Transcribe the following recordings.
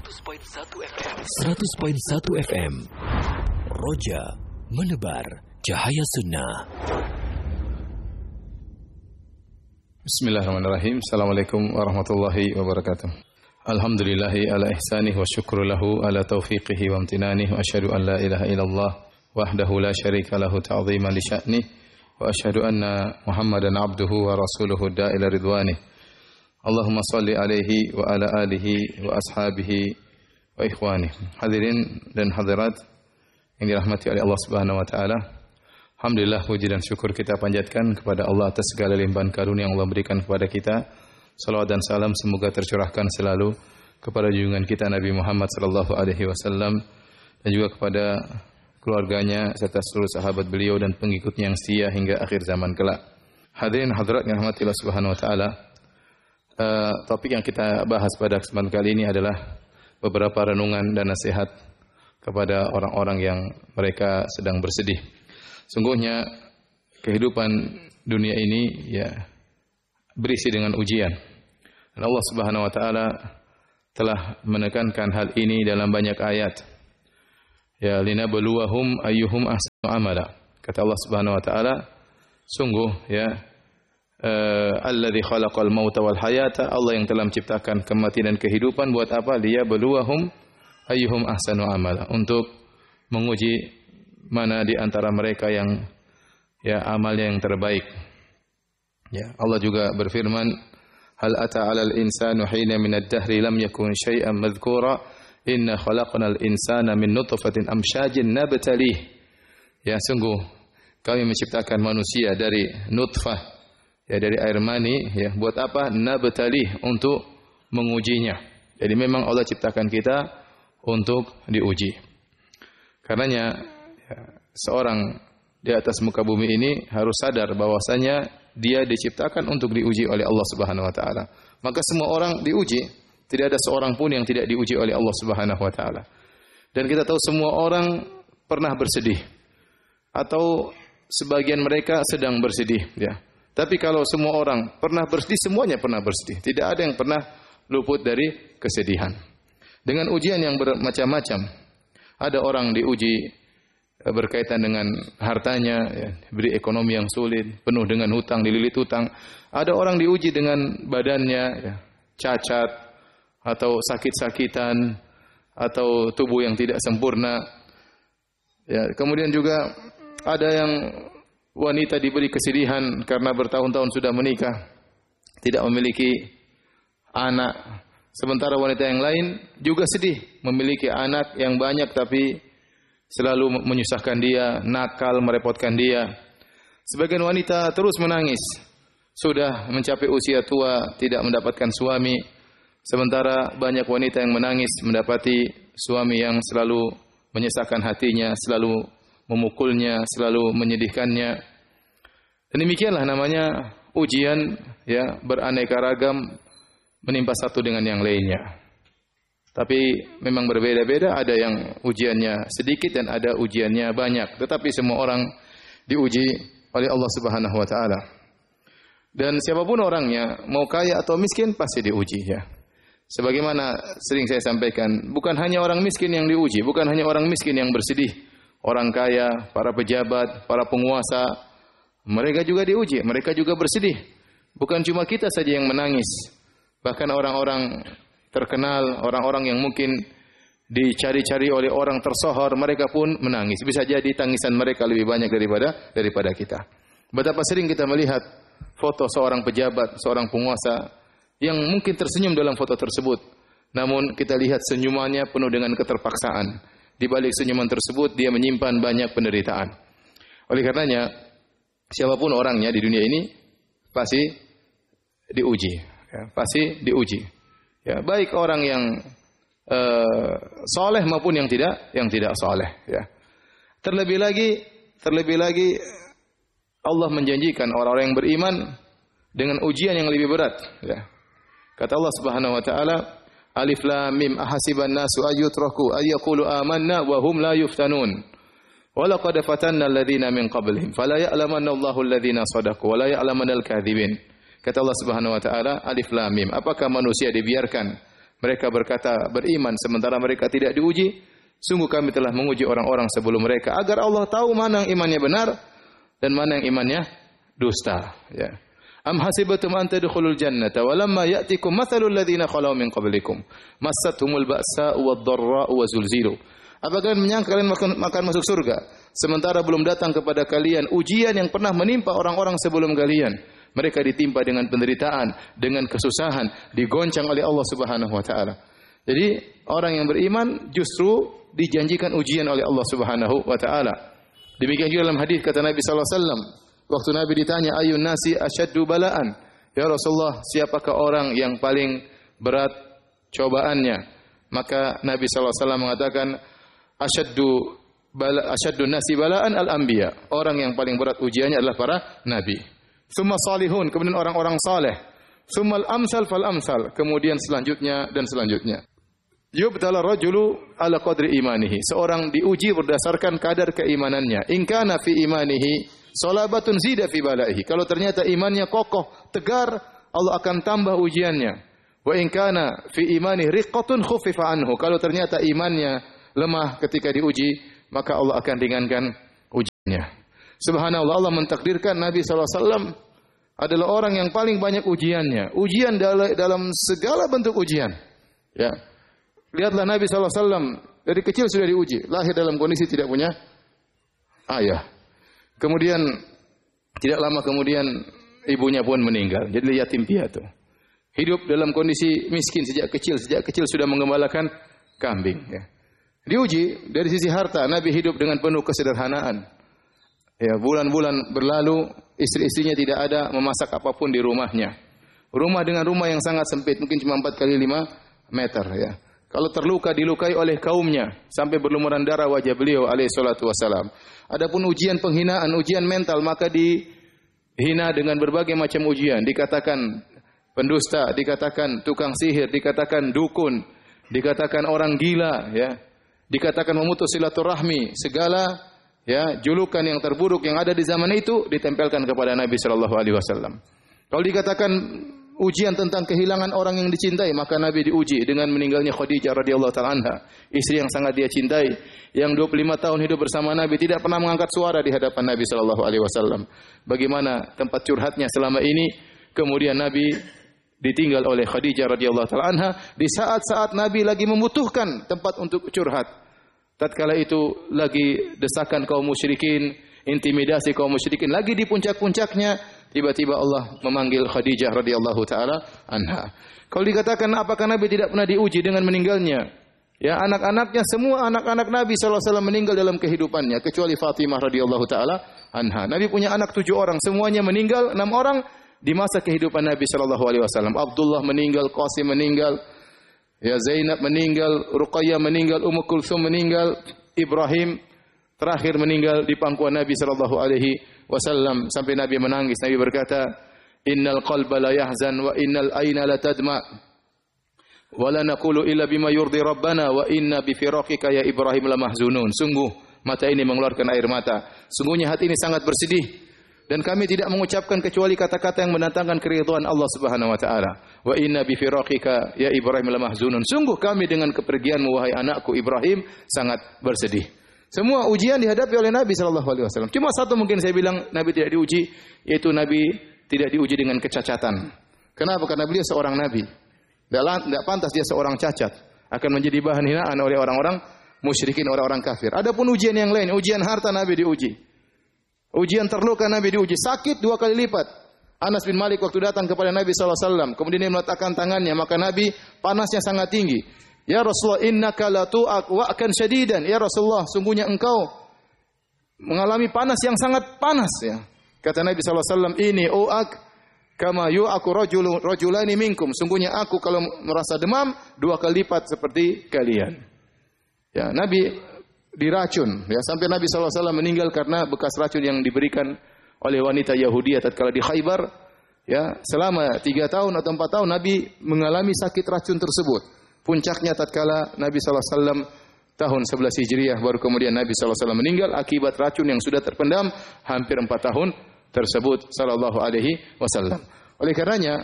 100.1 FM. Roja menebar cahaya sunnah. Bismillahirrahmanirrahim. Assalamualaikum warahmatullahi wabarakatuh. Alhamdulillahi ala ihsanih wa syukru lahu ala taufiqihi wa amtinanih wa asyhadu an la ilaha illallah wahdahu la syarika lahu ta'ziman li sya'nih wa asyhadu anna Muhammadan abduhu wa rasuluhu da'ila ridwanih. Allahumma salli alaihi wa ala alihi wa ashabihi wa ikhwanih. Hadirin dan hadirat yang dirahmati oleh Allah Subhanahu wa taala. Alhamdulillah, puji dan syukur kita panjatkan kepada Allah atas segala limpahan karunia yang Allah berikan kepada kita. Salawat dan salam semoga tercurahkan selalu kepada junjungan kita Nabi Muhammad sallallahu alaihi wasallam dan juga kepada keluarganya serta seluruh sahabat beliau dan pengikutnya yang setia hingga akhir zaman kelak. Hadirin hadirat yang dirahmati Allah Subhanahu wa taala. Topik yang kita bahas pada kesempatan kali ini adalah beberapa renungan dan nasihat kepada orang-orang yang mereka sedang bersedih. Sungguhnya kehidupan dunia ini berisi dengan ujian. Dan Allah Subhanahu wa taala telah menekankan hal ini dalam banyak ayat. Ya linabluwahum ayyuhum ahsanu amala. Kata Allah Subhanahu wa taala, sungguh alladzi khalaqal mauta wal hayata, Allah yang telah menciptakan kematian dan kehidupan buat apa? Liyabluwahum ayyuhum ahsanu amala, untuk menguji mana di antara mereka yang amalnya yang terbaik. Ya, Allah juga berfirman, hal ata 'alal insanu hina minad dahri lam yakun syai'an madhkura inna khalaqnal insana min nutfatin amsyajin nabtalih. Ya, sungguh kami menciptakan manusia dari nutfah, dari air mani, buat apa? Nabtalih, untuk mengujinya. Jadi memang Allah ciptakan kita untuk diuji. Karenanya seorang di atas muka bumi ini harus sadar bahwasanya dia diciptakan untuk diuji oleh Allah Subhanahu wa taala. Maka semua orang diuji, tidak ada seorang pun yang tidak diuji oleh Allah Subhanahu wa taala. Dan kita tahu semua orang pernah bersedih atau sebagian mereka sedang bersedih, Tapi kalau semua orang pernah bersedih, semuanya pernah bersedih. Tidak ada yang pernah luput dari kesedihan. Dengan ujian yang bermacam-macam. Ada orang diuji berkaitan dengan hartanya, diberi ekonomi yang sulit, penuh dengan hutang, dililit hutang. Ada orang diuji dengan badannya, cacat, atau sakit-sakitan, atau tubuh yang tidak sempurna. Kemudian juga ada yang wanita diberi kesedihan karena bertahun-tahun sudah menikah, tidak memiliki anak. Sementara wanita yang lain juga sedih, memiliki anak yang banyak tapi selalu menyusahkan dia, nakal, merepotkan dia. Sebagian wanita terus menangis, sudah mencapai usia tua, tidak mendapatkan suami. Sementara banyak wanita yang menangis mendapati suami yang selalu menyesakkan hatinya, selalu memukulnya, selalu menyedihkannya. Dan demikianlah namanya ujian, beraneka ragam, menimpa satu dengan yang lainnya. Tapi memang berbeda-beda, ada yang ujiannya sedikit dan ada ujiannya banyak. Tetapi semua orang diuji oleh Allah Subhanahu wa taala. Dan siapapun orangnya, mau kaya atau miskin, pasti diuji, Sebagaimana sering saya sampaikan, bukan hanya orang miskin yang diuji, bukan hanya orang miskin yang bersedih. Orang kaya, para pejabat, para penguasa, mereka juga diuji, mereka juga bersedih. Bukan cuma kita saja yang menangis. Bahkan orang-orang terkenal, orang-orang yang mungkin dicari-cari oleh orang tersohor, mereka pun menangis. Bisa jadi tangisan mereka lebih banyak daripada kita. Betapa sering kita melihat foto seorang pejabat, seorang penguasa yang mungkin tersenyum dalam foto tersebut. Namun kita lihat senyumannya penuh dengan keterpaksaan. Di balik senyuman tersebut dia menyimpan banyak penderitaan. Oleh karenanya, siapapun orangnya di dunia ini pasti diuji, pasti diuji. Baik orang yang soleh maupun yang tidak soleh. Terlebih lagi Allah menjanjikan orang-orang yang beriman dengan ujian yang lebih berat. Kata Allah Subhanahu wa taala, Alif Lam Mim ahasiban nasu ayyutraku ayyaqulu amanna wa hum la yuftanun. Wa laqad fatanna alladhina min qablihim fala ya'lamanna Allahu alladhina shadaqu wa la ya'lamanal kadhibin. Kata Allah Subhanahu wa taala, Alif Lam Mim. Apakah manusia dibiarkan Mereka berkata beriman sementara mereka tidak diuji. Sungguh kami telah menguji orang-orang sebelum mereka agar Allah tahu mana yang imannya benar dan mana yang imannya dusta. Ya. Am hasibatum an tadkhulul jannata wa lamma ya'tikum mathalul ladzina khalaw min qablikum massathumul ba'sa'u wad-dharra'u wa zulzilu. Apakah kalian menyangka kalian akan masuk surga sementara belum datang kepada kalian ujian yang pernah menimpa orang-orang sebelum kalian? Mereka ditimpa dengan penderitaan, dengan kesusahan, digoncang oleh Allah Subhanahu wa taala. Jadi orang yang beriman justru dijanjikan ujian oleh Allah Subhanahu wa taala. Demikian juga dalam hadis kata Nabi sallallahu alaihi wasallam, waktu Nabi ditanya ayyun nasi asyaddu bala'an? Ya Rasulullah, siapakah orang yang paling berat cobaannya? Maka Nabi sallallahu alaihi wasallam mengatakan asyaddu nasi bala'an al-anbiya. Orang yang paling berat ujiannya adalah para nabi. Tsumma salihun, kemudian orang-orang saleh. Tsummal amsal fal amsal, kemudian selanjutnya dan selanjutnya. Yubtala rajulu ala qadri imanihi. Seorang diuji berdasarkan kadar keimanannya. In kana fi imanihi salabatun zida fi balaihi. Kalau ternyata imannya kokoh, tegar, Allah akan tambah ujiannya. Wa in kana fi imanihi riqqatun khuffifa anhu. Kalau ternyata imannya lemah ketika diuji, maka Allah akan ringankan ujiannya. Subhanallah, Allah mentakdirkan Nabi sallallahu alaihi wasallam adalah orang yang paling banyak ujiannya. Ujian dalam segala bentuk ujian. Ya. Lihatlah Nabi sallallahu alaihi wasallam dari kecil sudah diuji, lahir dalam kondisi tidak punya ayah. Kemudian tidak lama kemudian ibunya pun meninggal, jadi yatim piatu. Hidup dalam kondisi miskin sejak kecil sudah menggembalakan kambing. Ya. Diuji dari sisi harta, Nabi hidup dengan penuh kesederhanaan. Ya, bulan-bulan berlalu, istri-istrinya tidak ada memasak apapun di rumahnya. Rumah dengan rumah yang sangat sempit, mungkin cuma 4 kali 5 meter. Ya. Kalau terluka, dilukai oleh kaumnya sampai berlumuran darah wajah beliau alaihi salatu wassalam. Adapun ujian penghinaan, ujian mental, maka dihina dengan berbagai macam ujian. Dikatakan pendusta, dikatakan tukang sihir, dikatakan dukun, dikatakan orang gila, ya. Dikatakan memutus silaturahmi, segala ya julukan yang terburuk yang ada di zaman itu ditempelkan kepada Nabi sallallahu alaihi wasallam. Kalau dikatakan ujian tentang kehilangan orang yang dicintai, maka Nabi diuji dengan meninggalnya Khadijah radhiyallahu taala anha, istri yang sangat dia cintai, yang 25 tahun hidup bersama Nabi, tidak pernah mengangkat suara di hadapan Nabi sallallahu alaihi wasallam. Bagaimana tempat curhatnya selama ini, kemudian Nabi ditinggal oleh Khadijah radhiyallahu taala anha di saat-saat Nabi lagi membutuhkan tempat untuk curhat. Tatkala itu lagi desakan kaum musyrikin, intimidasi kaum musyrikin lagi di puncak-puncaknya, tiba-tiba Allah memanggil Khadijah radhiyallahu taala anha. Kalau dikatakan apakah Nabi tidak pernah diuji dengan meninggalnya? Ya, anak-anaknya semua anak-anak Nabi sallallahu alaihi wasallam meninggal dalam kehidupannya kecuali Fatimah radhiyallahu taala anha. Nabi punya anak 7 orang, semuanya meninggal, 6 orang di masa kehidupan Nabi sallallahu alaihi wasallam. Abdullah meninggal, Qasim meninggal, ya Zainab meninggal, Ruqayyah meninggal, Ummu Kulsum meninggal, Ibrahim terakhir meninggal di pangkuan Nabi sallallahu alaihi wasallam sampai Nabi menangis. Nabi berkata, "Innal qalba la yahzan wa innal ayna la tadma wa la naqulu illa bima yurdi rabbana wa inna bi firaqika ya Ibrahim la mahzunun." Sungguh mata ini mengeluarkan air mata. Sungguhnya hati ini sangat bersedih. Dan kami tidak mengucapkan kecuali kata-kata yang mendatangkan keridhaan Allah Subhanahu wa taala. Wa inna bi firaqika ya Ibrahim la mahzunun. Sungguh kami dengan kepergianmu wahai anakku Ibrahim sangat bersedih. Semua ujian dihadapi oleh Nabi sallallahu alaihi wasallam. Cuma satu mungkin saya bilang Nabi tidak diuji, yaitu Nabi tidak diuji dengan kecacatan. Kenapa? Karena beliau seorang nabi. Tidak pantas dia seorang cacat, akan menjadi bahan hinaan oleh orang-orang musyrikin, orang-orang kafir. Adapun ujian yang lain, ujian harta Nabi diuji. Ujian terluka Nabi diuji, sakit 2 kali lipat. Anas bin Malik waktu datang kepada Nabi sallallahu alaihi wasallam, kemudian dia meletakkan tangannya, maka Nabi panasnya sangat tinggi. Ya Rasulullah, innaka la tu'ak wa'kan syadidan. Ya Rasulullah, sungguhnya engkau mengalami panas yang sangat panas, ya. Kata Nabi sallallahu alaihi wasallam, ini u'ak kama yu'aku rajulani minkum. Sungguhnya aku kalau merasa demam 2 kali lipat seperti kalian. Ya, Nabi diracun, ya, sampai Nabi sallallahu alaihi wasallam meninggal karena bekas racun yang diberikan oleh wanita Yahudi tatkala di Khaibar. Ya, selama 3 tahun atau 4 tahun Nabi mengalami sakit racun tersebut. Puncaknya tatkala Nabi sallallahu alaihi wasallam tahun 11 Hijriah baru kemudian Nabi sallallahu alaihi wasallam meninggal akibat racun yang sudah terpendam hampir 4 tahun tersebut sallallahu alaihi wasallam. Oleh karenanya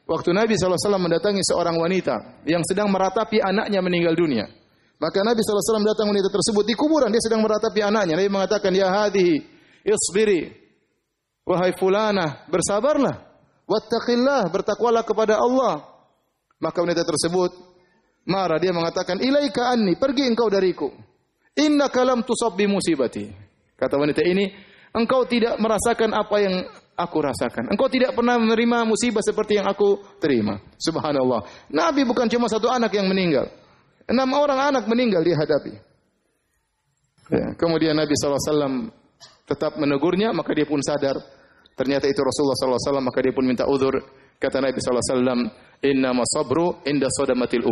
waktu Nabi SAW mendatangi seorang wanita yang sedang meratapi anaknya meninggal dunia. Maka Nabi SAW datang wanita tersebut di kuburan, dia sedang meratapi anaknya. Nabi mengatakan, ya hadhihi, isbiri. Wahai fulanah, bersabarlah. Wattaqillah, bertakwalah kepada Allah. Maka wanita tersebut marah, dia mengatakan, ilaika anni, pergi engkau dariku. Innaka lam tusab bi musibati. Kata wanita ini, engkau tidak merasakan apa yang aku rasakan. Engkau tidak pernah menerima musibah seperti yang aku terima. Subhanallah. Nabi bukan cuma satu anak yang meninggal. 6 orang anak meninggal dia hadapi. Ya, kemudian Nabi SAW tetap menegurnya, maka dia pun sadar. Ternyata itu Rasulullah SAW, maka dia pun minta uzur. Kata Nabi SAW, innama sabru inda sodamatil